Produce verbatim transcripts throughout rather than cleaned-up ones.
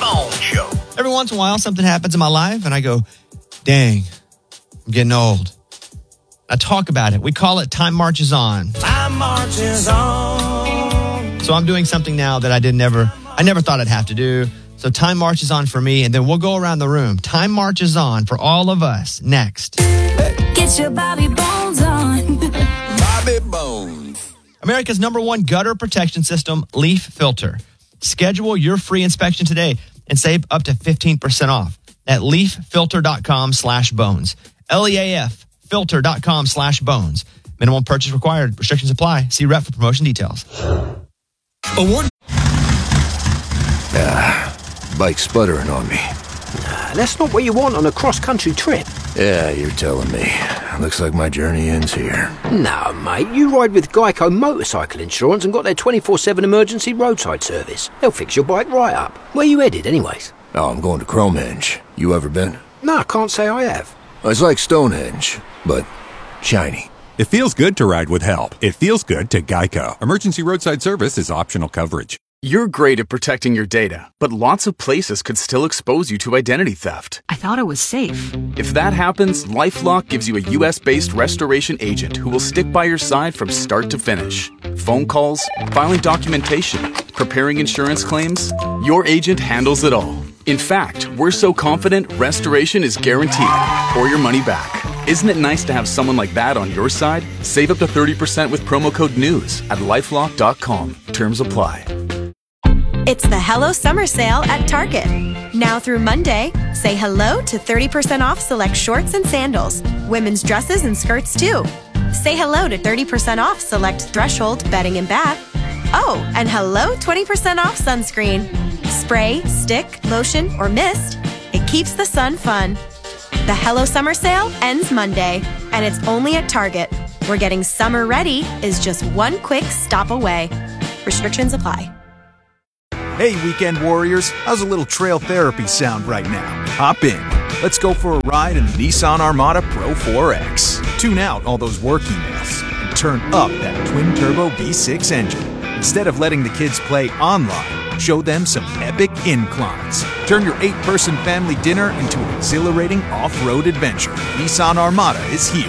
Bones Show. Every once in a while, something happens in my life, and I go, dang, I'm getting old. I talk about it. We call it Time Marches On. Time marches on. So I'm doing something now that I did never, I never thought I'd have to do. So Time Marches On for me, and then we'll go around the room. Time Marches On for all of us next. Get your Bobby Bones on. Bobby Bones. America's number one gutter protection system, Leaf Filter. Schedule your free inspection today and save up to fifteen percent off at leaffilter.com slash bones. L E A F filter.com slash bones. Minimum purchase required. Restrictions apply. See rep for promotion details. Award. Ah, bike sputtering on me. Nah, that's not what you want on a cross-country trip. Yeah, you're telling me. Looks like my journey ends here. No, mate, you ride with Geico Motorcycle Insurance and got their twenty-four seven emergency roadside service. They'll fix your bike right up. Where you headed, anyways? Oh, I'm going to Cromehenge. You ever been? No, I can't say I have. It's like Stonehenge, but shiny. It feels good to ride with help. It feels good to Geico. Emergency roadside service is optional coverage. You're great at protecting your data, but lots of places could still expose you to identity theft. I thought it was safe. If that happens, LifeLock gives you a U S-based restoration agent who will stick by your side from start to finish. Phone calls, filing documentation, preparing insurance claims, your agent handles it all. In fact, we're so confident restoration is guaranteed or your money back. Isn't it nice to have someone like that on your side? Save up to thirty percent with promo code NEWS at lifelock dot com. Terms apply. It's the Hello Summer Sale at Target. Now through Monday, say hello to thirty percent off select shorts and sandals, women's dresses and skirts too. Say hello to thirty percent off select Threshold bedding and bath. Oh, and hello twenty percent off sunscreen. Spray, stick, lotion, or mist, it keeps the sun fun. The Hello Summer Sale ends Monday, and it's only at Target, where getting summer ready is just one quick stop away. Restrictions apply. Hey, weekend warriors, how's a little trail therapy sound right now? Hop in. Let's go for a ride in the Nissan Armada Pro four X. Tune out all those work emails and turn up that twin-turbo V six engine. Instead of letting the kids play online, show them some epic inclines. Turn your eight-person family dinner into an exhilarating off-road adventure. Nissan Armada is here.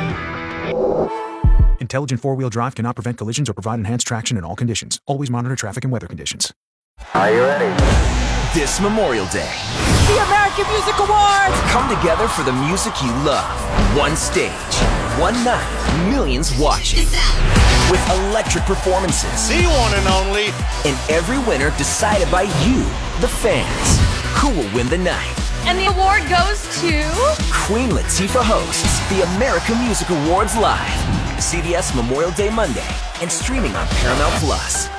Intelligent four-wheel drive cannot prevent collisions or provide enhanced traction in all conditions. Always monitor traffic and weather conditions. Are you ready? This Memorial Day, the American Music Awards come together for the music you love. One stage, one night, millions watching. With electric performances. The one and only. And every winner decided by you, the fans. Who will win the night? And the award goes to... Queen Latifah hosts the American Music Awards live. C B S Memorial Day Monday and streaming on Paramount Plus.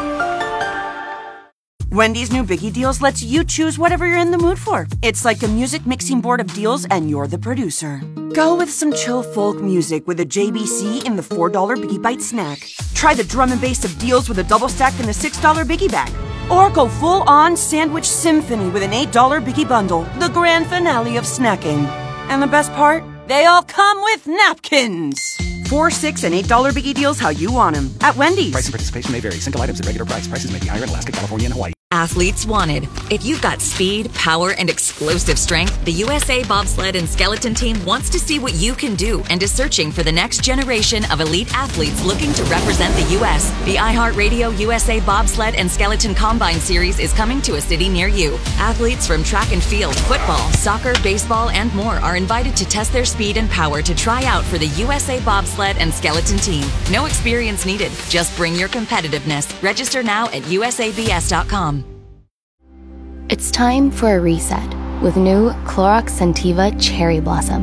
Wendy's new Biggie Deals lets you choose whatever you're in the mood for. It's like a music mixing board of deals, and you're the producer. Go with some chill folk music with a J B C in the four dollar Biggie Bite snack. Try the drum and bass of deals with a double stack in the six dollar Biggie Bag. Or go full-on sandwich symphony with an eight dollar Biggie Bundle, the grand finale of snacking. And the best part? They all come with napkins. Four, six, and eight dollar Biggie Deals how you want them at Wendy's. Price and participation may vary. Single items at regular price. Prices may be higher in Alaska, California, and Hawaii. Athletes wanted. If you've got speed, power, and explosive strength, the U S A Bobsled and Skeleton Team wants to see what you can do and is searching for the next generation of elite athletes looking to represent the U S The iHeartRadio U S A Bobsled and Skeleton Combine Series is coming to a city near you. Athletes from track and field, football, soccer, baseball, and more are invited to test their speed and power to try out for the U S A Bobsled and Skeleton Team. No experience needed. Just bring your competitiveness. Register now at U S A B S dot com. It's time for a reset with new Clorox Scentiva Cherry Blossom.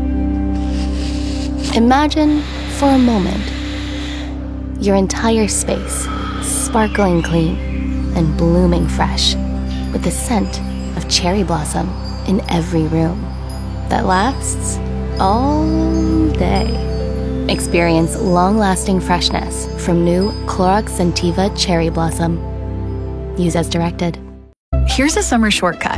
Imagine, for a moment, your entire space sparkling clean and blooming fresh with the scent of cherry blossom in every room that lasts all day. Experience long-lasting freshness from new Clorox Scentiva Cherry Blossom. Use as directed. Here's a summer shortcut.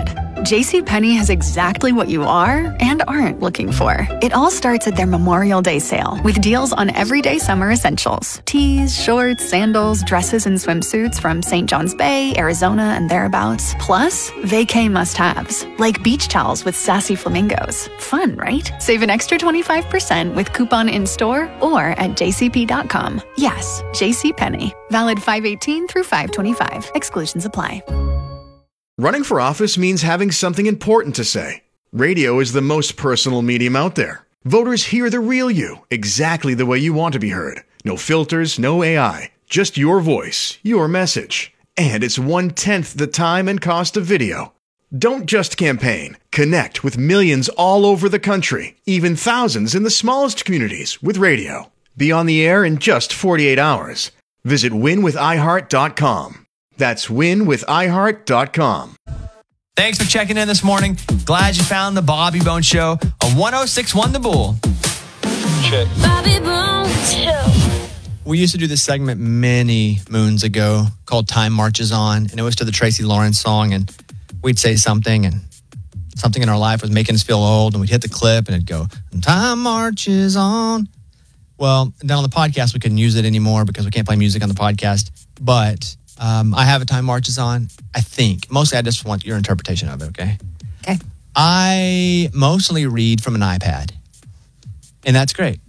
JCPenney has exactly what you are and aren't looking for. It all starts at their Memorial Day sale with deals on everyday summer essentials. Tees, shorts, sandals, dresses, and swimsuits from Saint John's Bay, Arizona, and thereabouts. Plus, vacay must-haves, like beach towels with sassy flamingos. Fun, right? Save an extra twenty-five percent with coupon in-store or at j c p dot com. Yes, JCPenney. Valid five eighteen through five twenty-five. Exclusions apply. Running for office means having something important to say. Radio is the most personal medium out there. Voters hear the real you, exactly the way you want to be heard. No filters, no A I, just your voice, your message. And it's one-tenth the time and cost of video. Don't just campaign. Connect with millions all over the country, even thousands in the smallest communities with radio. Be on the air in just forty-eight hours. Visit win with i heart dot com. That's win with i heart dot com. Thanks for checking in this morning. Glad you found the Bobby Bones Show on one oh six point one The Bull. Check. Bobby Bones Show. We used to do this segment many moons ago called Time Marches On, and it was to the Tracy Lawrence song, and we'd say something, and something in our life was making us feel old, and we'd hit the clip, and it'd go, Time Marches On. Well, down on the podcast, we couldn't use it anymore because we can't play music on the podcast, but um, I have a Time Marches On, I think. Mostly, I just want your interpretation of it, okay? Okay. I mostly read from an iPad, and that's great.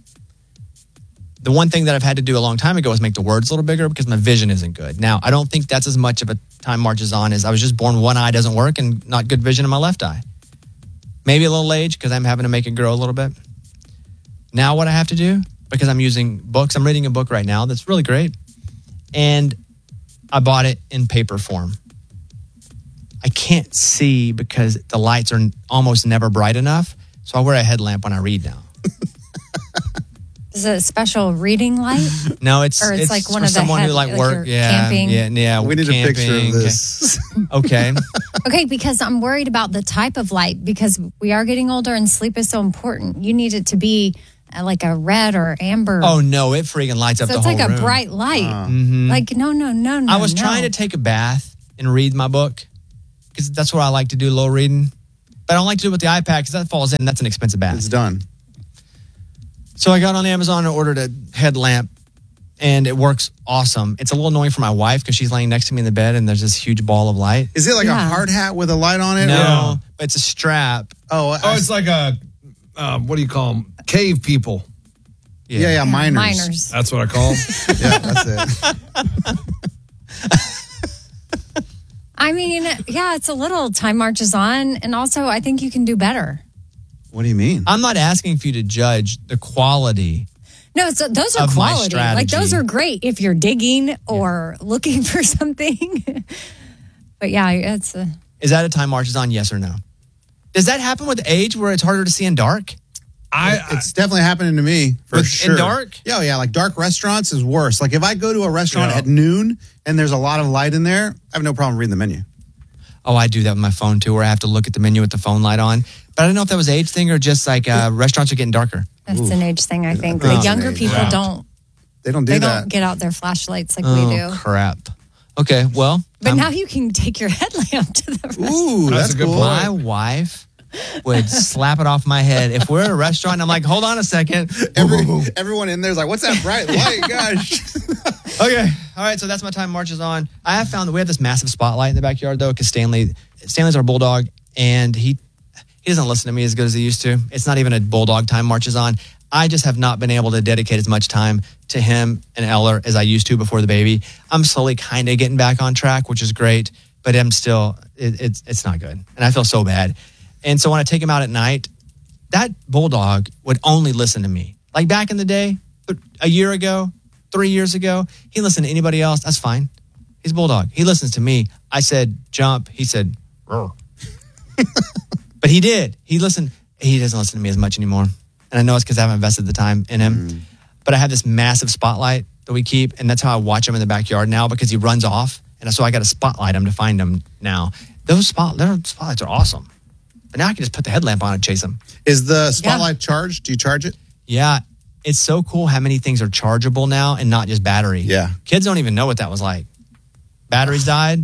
The one thing that I've had to do a long time ago is make the words a little bigger because my vision isn't good. Now, I don't think that's as much of a Time Marches On as I was just born one eye doesn't work and not good vision in my left eye. Maybe a little age because I'm having to make it grow a little bit. Now what I have to do, because I'm using books, I'm reading a book right now that's really great, and I bought it in paper form. I can't see because the lights are almost never bright enough, so I wear a headlamp when I read now. Is it a special reading light? No, it's or it's, it's like one for of the someone head, who like, like work. you're Yeah, camping. yeah, yeah. We need camping. a picture of this. Okay. Okay, because I'm worried about the type of light because we are getting older and sleep is so important. You need it to be uh, like a red or amber. Oh no, it freaking lights up so the it's whole like room. a bright light. Uh, mm-hmm. Like no, no, no, no. I was no. trying to take a bath and read my book because that's what I like to do, a little reading. But I don't like to do it with the iPad because that falls in. And that's an expensive bath. It's done. So I got on Amazon and ordered a headlamp, and it works awesome. It's a little annoying for my wife because she's laying next to me in the bed, and there's this huge ball of light. Is it like yeah. a hard hat with a light on it? No, yeah. but it's a strap. Oh, oh, it's like a um, what do you call them? Cave people. Yeah, yeah, yeah miners. Miners. That's what I call them. Yeah, that's it. I mean, yeah, it's a little Time Marches On, and also I think you can do better. What do you mean? I'm not asking for you to judge the quality. No, so those are of my quality. strategy. Like those are great if you're digging or yeah. looking for something. But yeah, it's a... Is that a Time Marches On, yes or no? Does that happen with age where it's harder to see in dark? I, it's definitely happening to me for with, sure. In dark? Yeah, yeah. Like dark restaurants is worse. Like if I go to a restaurant yeah. at noon and there's a lot of light in there, I have no problem reading the menu. Oh, I do that with my phone too, where I have to look at the menu with the phone light on. But I don't know if that was an age thing or just like uh, restaurants are getting darker. That's Ooh. an age thing, I think. Yeah. The younger people crap. don't. They don't do they that. They don't get out their flashlights like oh, we do. Crap. Okay, well. But I'm, now you can take your headlamp to the restaurant. Ooh, that's, that's a good cool. point. My wife would slap it off my head. If we're at a restaurant, I'm like, hold on a second. Every, everyone in there's like, what's that bright light? Gosh. Okay. All right. So that's my Time Marches On. I have found that we have this massive spotlight in the backyard, though, because Stanley, Stanley's our bulldog, and he he doesn't listen to me as good as he used to. It's not even a bulldog Time Marches On. I just have not been able to dedicate as much time to him and Eller as I used to before the baby. I'm slowly kind of getting back on track, which is great, but I'm still, it, it's it's not good. And I feel so bad. And so when I take him out at night, that bulldog would only listen to me. Like back in the day, a year ago, three years ago, he listened to anybody else. That's fine. He's a bulldog. He listens to me. I said, jump. He said, roar. But he did. He listened. He doesn't listen to me as much anymore. And I know it's because I haven't invested the time in him. Mm. But I have this massive spotlight that we keep, and that's how I watch him in the backyard now because he runs off. And so I got to spotlight him to find him now. Those spot, their spotlights are awesome. But now I can just put the headlamp on and chase him. Is the spotlight yeah. charged? Do you charge it? Yeah. It's so cool how many things are chargeable now and not just battery. Yeah. Kids don't even know what that was like. Batteries died.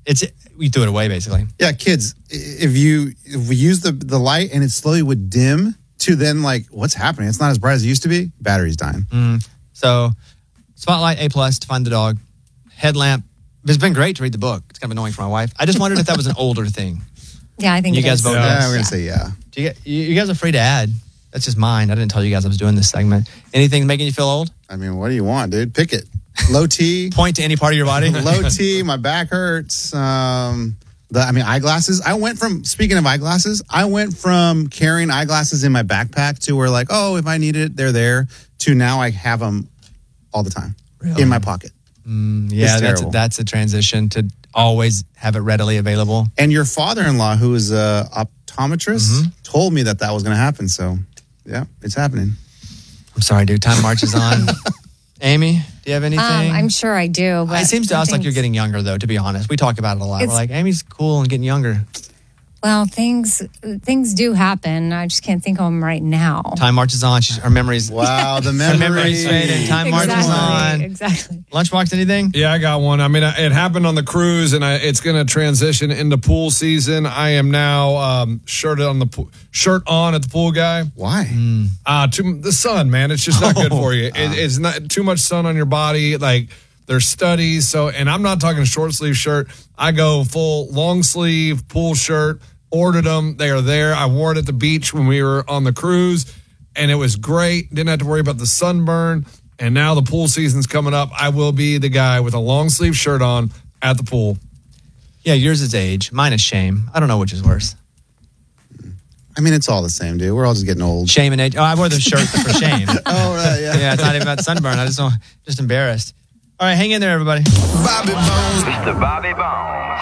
it's we threw it away basically. Yeah, kids, if you if we use the, the light and it slowly would dim to then like, what's happening? It's not as bright as it used to be. Battery's dying. Mm. So, Spotlight A plus to find the dog. Headlamp. It's been great to read the book. It's kind of annoying for my wife. I just wondered if that was an older thing. Yeah, I think you it guys is. vote. Yeah, yes. we're gonna say yeah. Do you, get, you, you guys are free to add. That's just mine. I didn't tell you guys I was doing this segment. Anything making you feel old? I mean, what do you want, dude? Pick it. Low T. Point to any part of your body. Low T. My back hurts. Um, the, I mean, eyeglasses. I went from, speaking of eyeglasses, I went from carrying eyeglasses in my backpack to where like, oh, if I need it, they're there, to now I have them all the time Really? in my pocket. Mm, yeah, that's a, that's a transition to always have it readily available. And your father-in-law, who is a optometrist, Mm-hmm. told me that that was going to happen. So, yeah, it's happening. I'm sorry, dude. Time marches on. Amy, do you have anything? Um, I'm sure I do. But it seems to us like things- you're getting younger, though, to be honest. We talk about it a lot. We're It's- like, Amy's cool and getting younger. Well, things things do happen. I just can't think of them right now. Time marches on. She's, her memories. Wow, the Her memory. memories fade and time marches on. Exactly. Lunchbox, anything? Yeah, I got one. I mean, it happened on the cruise, and I, it's going to transition into pool season. I am now um, shirted on the pool, shirt on at the pool guy. Why? Mm. Uh, too, the sun, man. It's just not good for you. It, it's not too much sun on your body. Like there's studies. So, and I'm not talking short sleeve shirt. I go full long sleeve pool shirt. Ordered them. They are there. I wore it at the beach when we were on the cruise, and it was great. Didn't have to worry about the sunburn. And now the pool season's coming up. I will be the guy with a long sleeve shirt on at the pool. Yeah, yours is age. Mine is shame. I don't know which is worse. I mean, it's all the same, dude. We're all just getting old. Shame and age. Oh, I wore the shirt for shame. Oh, right, yeah. Yeah, it's not even about sunburn. I just don't, just embarrassed. All right, hang in there, everybody. Bobby Bones. Mister Bobby Bones.